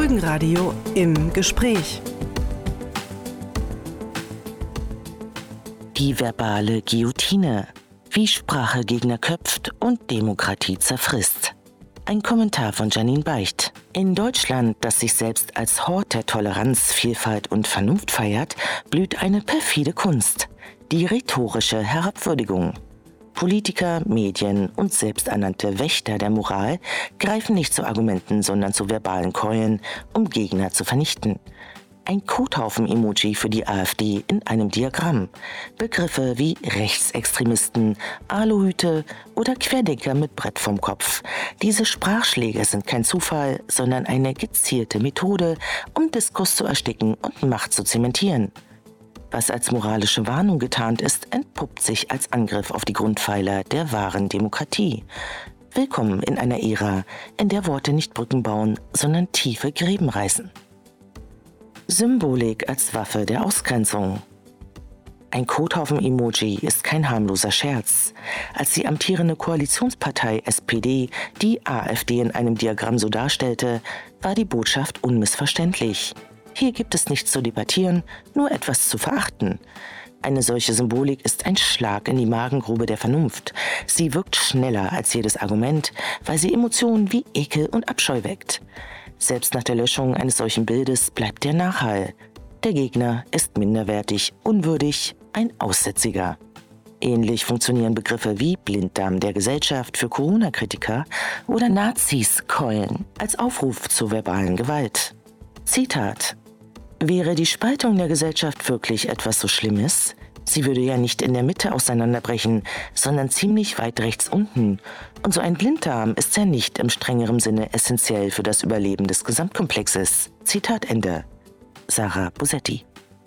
Folgenradio im Gespräch. Die verbale Guillotine. Wie Sprache Gegner köpft und Demokratie zerfrisst. Ein Kommentar von Janine Beicht. In Deutschland, das sich selbst als Hort der Toleranz, Vielfalt und Vernunft feiert, blüht eine perfide Kunst. Die rhetorische Herabwürdigung. Politiker, Medien und selbsternannte Wächter der Moral greifen nicht zu Argumenten, sondern zu verbalen Keulen, um Gegner zu vernichten. Ein Kothaufen-Emoji für die AfD in einem Diagramm. Begriffe wie Rechtsextremisten, Aluhüte oder Querdenker mit Brett vom Kopf. Diese Sprachschläge sind kein Zufall, sondern eine gezielte Methode, um Diskurs zu ersticken und Macht zu zementieren. Was als moralische Warnung getarnt ist, entpuppt sich als Angriff auf die Grundpfeiler der wahren Demokratie. Willkommen in einer Ära, in der Worte nicht Brücken bauen, sondern tiefe Gräben reißen. Symbolik als Waffe der Ausgrenzung. Ein Kothaufen-Emoji ist kein harmloser Scherz. Als die amtierende Koalitionspartei SPD die AfD in einem Diagramm so darstellte, war die Botschaft unmissverständlich. Hier gibt es nichts zu debattieren, nur etwas zu verachten. Eine solche Symbolik ist ein Schlag in die Magengrube der Vernunft. Sie wirkt schneller als jedes Argument, weil sie Emotionen wie Ekel und Abscheu weckt. Selbst nach der Löschung eines solchen Bildes bleibt der Nachhall. Der Gegner ist minderwertig, unwürdig, ein Aussätziger. Ähnlich funktionieren Begriffe wie Blinddarm der Gesellschaft für Corona-Kritiker oder Nazis keulen als Aufruf zur verbalen Gewalt. Zitat: Wäre die Spaltung der Gesellschaft wirklich etwas so Schlimmes? Sie würde ja nicht in der Mitte auseinanderbrechen, sondern ziemlich weit rechts unten. Und so ein Blinddarm ist ja nicht im strengeren Sinne essentiell für das Überleben des Gesamtkomplexes. Zitat Ende. Sarah Bosetti.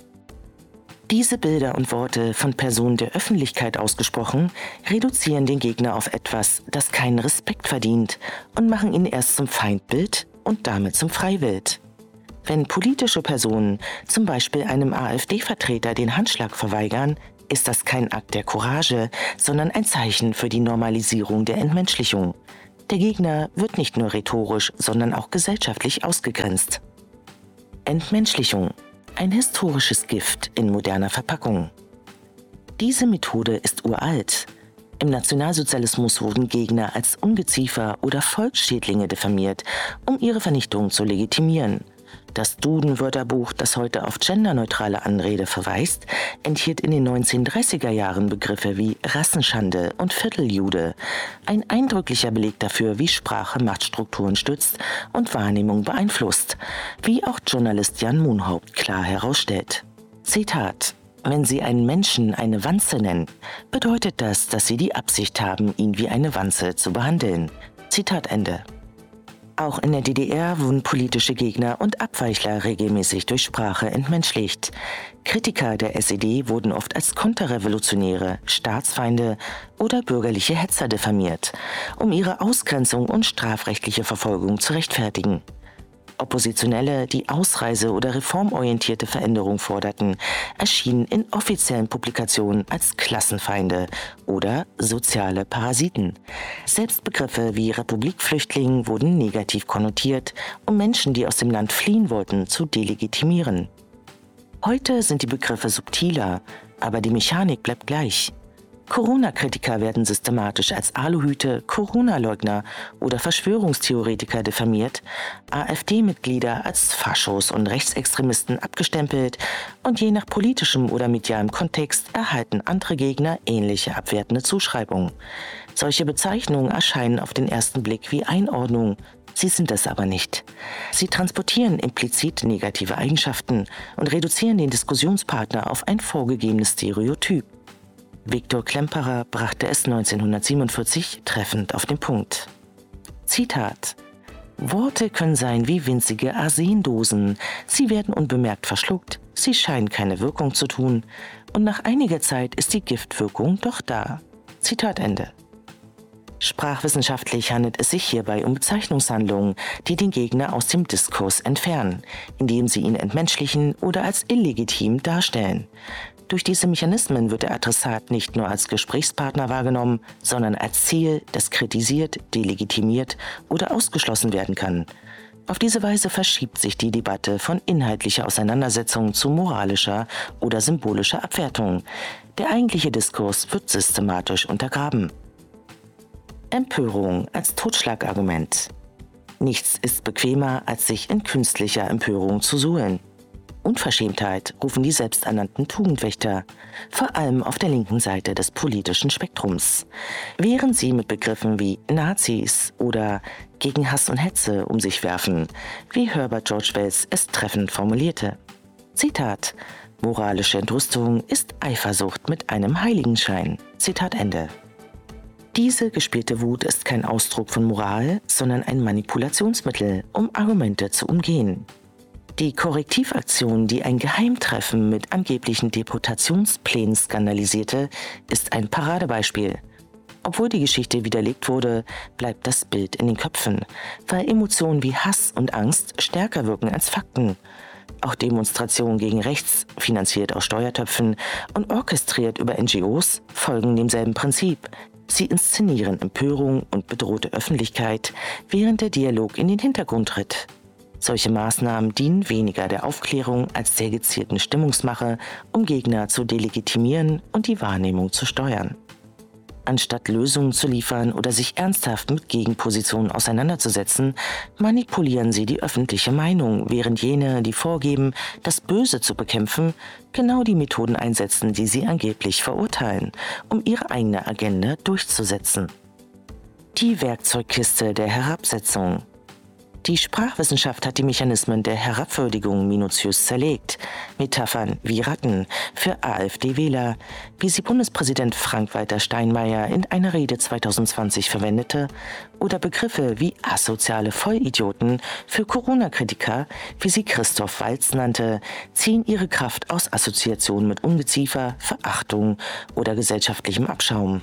Diese Bilder und Worte, von Personen der Öffentlichkeit ausgesprochen, reduzieren den Gegner auf etwas, das keinen Respekt verdient und machen ihn erst zum Feindbild und damit zum Freiwild. Wenn politische Personen, zum Beispiel einem AfD-Vertreter, den Handschlag verweigern, ist das kein Akt der Courage, sondern ein Zeichen für die Normalisierung der Entmenschlichung. Der Gegner wird nicht nur rhetorisch, sondern auch gesellschaftlich ausgegrenzt. Entmenschlichung. Ein historisches Gift in moderner Verpackung. Diese Methode ist uralt. Im Nationalsozialismus wurden Gegner als Ungeziefer oder Volksschädlinge diffamiert, um ihre Vernichtung zu legitimieren. Das Duden-Wörterbuch, das heute auf genderneutrale Anrede verweist, enthielt in den 1930er Jahren Begriffe wie Rassenschande und Vierteljude. Ein eindrücklicher Beleg dafür, wie Sprache Machtstrukturen stützt und Wahrnehmung beeinflusst, wie auch Journalist Jan Mohnhaupt klar herausstellt. Zitat: Wenn Sie einen Menschen eine Wanze nennen, bedeutet das, dass Sie die Absicht haben, ihn wie eine Wanze zu behandeln. Zitat Ende. Auch in der DDR wurden politische Gegner und Abweichler regelmäßig durch Sprache entmenschlicht. Kritiker der SED wurden oft als Konterrevolutionäre, Staatsfeinde oder bürgerliche Hetzer diffamiert, um ihre Ausgrenzung und strafrechtliche Verfolgung zu rechtfertigen. Oppositionelle, die Ausreise- oder reformorientierte Veränderung forderten, erschienen in offiziellen Publikationen als Klassenfeinde oder soziale Parasiten. Selbst Begriffe wie Republikflüchtling wurden negativ konnotiert, um Menschen, die aus dem Land fliehen wollten, zu delegitimieren. Heute sind die Begriffe subtiler, aber die Mechanik bleibt gleich. Corona-Kritiker werden systematisch als Aluhüte, Corona-Leugner oder Verschwörungstheoretiker diffamiert, AfD-Mitglieder als Faschos und Rechtsextremisten abgestempelt und je nach politischem oder medialem Kontext erhalten andere Gegner ähnliche abwertende Zuschreibungen. Solche Bezeichnungen erscheinen auf den ersten Blick wie Einordnung, sie sind es aber nicht. Sie transportieren implizit negative Eigenschaften und reduzieren den Diskussionspartner auf ein vorgegebenes Stereotyp. Viktor Klemperer brachte es 1947 treffend auf den Punkt. Zitat: Worte können sein wie winzige Arsendosen. Sie werden unbemerkt verschluckt, sie scheinen keine Wirkung zu tun und nach einiger Zeit ist die Giftwirkung doch da. Zitat Ende. Sprachwissenschaftlich handelt es sich hierbei um Bezeichnungshandlungen, die den Gegner aus dem Diskurs entfernen, indem sie ihn entmenschlichen oder als illegitim darstellen. Durch diese Mechanismen wird der Adressat nicht nur als Gesprächspartner wahrgenommen, sondern als Ziel, das kritisiert, delegitimiert oder ausgeschlossen werden kann. Auf diese Weise verschiebt sich die Debatte von inhaltlicher Auseinandersetzung zu moralischer oder symbolischer Abwertung. Der eigentliche Diskurs wird systematisch untergraben. Empörung als Totschlagargument. Nichts ist bequemer, als sich in künstlicher Empörung zu suhlen. Unverschämtheit rufen die selbsternannten Tugendwächter, vor allem auf der linken Seite des politischen Spektrums. Während sie mit Begriffen wie Nazis oder gegen Hass und Hetze um sich werfen, wie Herbert George Wells es treffend formulierte. Zitat: Moralische Entrüstung ist Eifersucht mit einem Heiligenschein. Zitat Ende. Diese gespielte Wut ist kein Ausdruck von Moral, sondern ein Manipulationsmittel, um Argumente zu umgehen. Die Korrektivaktion, die ein Geheimtreffen mit angeblichen Deportationsplänen skandalisierte, ist ein Paradebeispiel. Obwohl die Geschichte widerlegt wurde, bleibt das Bild in den Köpfen, weil Emotionen wie Hass und Angst stärker wirken als Fakten. Auch Demonstrationen gegen rechts, finanziert aus Steuertöpfen und orchestriert über NGOs, folgen demselben Prinzip. Sie inszenieren Empörung und bedrohte Öffentlichkeit, während der Dialog in den Hintergrund tritt. Solche Maßnahmen dienen weniger der Aufklärung als der gezielten Stimmungsmache, um Gegner zu delegitimieren und die Wahrnehmung zu steuern. Anstatt Lösungen zu liefern oder sich ernsthaft mit Gegenpositionen auseinanderzusetzen, manipulieren sie die öffentliche Meinung, während jene, die vorgeben, das Böse zu bekämpfen, genau die Methoden einsetzen, die sie angeblich verurteilen, um ihre eigene Agenda durchzusetzen. Die Werkzeugkiste der Herabsetzung. Die Sprachwissenschaft hat die Mechanismen der Herabwürdigung minutiös zerlegt. Metaphern wie Ratten für AfD-Wähler, wie sie Bundespräsident Frank-Walter Steinmeier in einer Rede 2020 verwendete, oder Begriffe wie asoziale Vollidioten für Corona-Kritiker, wie sie Christoph Waltz nannte, ziehen ihre Kraft aus Assoziationen mit Ungeziefer, Verachtung oder gesellschaftlichem Abschaum.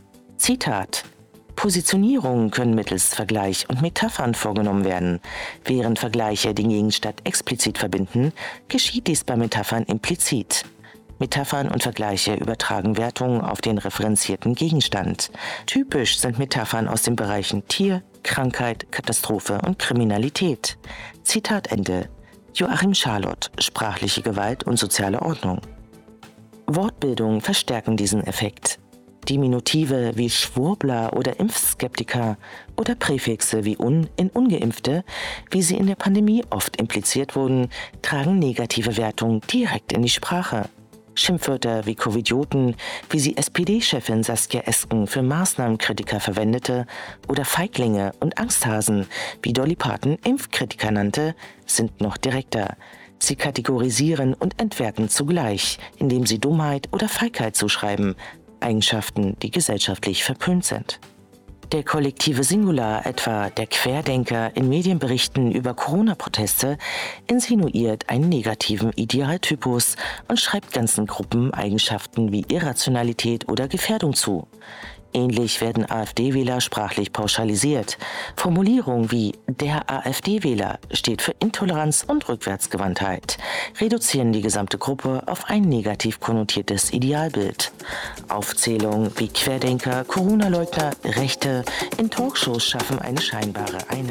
Zitat: Positionierungen können mittels Vergleich und Metaphern vorgenommen werden. Während Vergleiche den Gegenstand explizit verbinden, geschieht dies bei Metaphern implizit. Metaphern und Vergleiche übertragen Wertungen auf den referenzierten Gegenstand. Typisch sind Metaphern aus den Bereichen Tier, Krankheit, Katastrophe und Kriminalität. Zitat Ende. Joachim Scharlot, Sprachliche Gewalt und soziale Ordnung. Wortbildungen verstärken diesen Effekt. Diminutive wie Schwurbler oder Impfskeptiker oder Präfixe wie in Ungeimpfte, wie sie in der Pandemie oft impliziert wurden, tragen negative Wertungen direkt in die Sprache. Schimpfwörter wie Covidioten, wie sie SPD-Chefin Saskia Esken für Maßnahmenkritiker verwendete, oder Feiglinge und Angsthasen, wie Dolly Parton Impfkritiker nannte, sind noch direkter. Sie kategorisieren und entwerten zugleich, indem sie Dummheit oder Feigheit zuschreiben, Eigenschaften, die gesellschaftlich verpönt sind. Der kollektive Singular, etwa der Querdenker in Medienberichten über Corona-Proteste, insinuiert einen negativen Idealtypus und schreibt ganzen Gruppen Eigenschaften wie Irrationalität oder Gefährdung zu. Ähnlich werden AfD-Wähler sprachlich pauschalisiert. Formulierungen wie „der AfD-Wähler" steht für Intoleranz und Rückwärtsgewandtheit, reduzieren die gesamte Gruppe auf ein negativ konnotiertes Idealbild. Aufzählungen wie Querdenker, Corona-Leugner, Rechte in Talkshows schaffen eine scheinbare Einheit.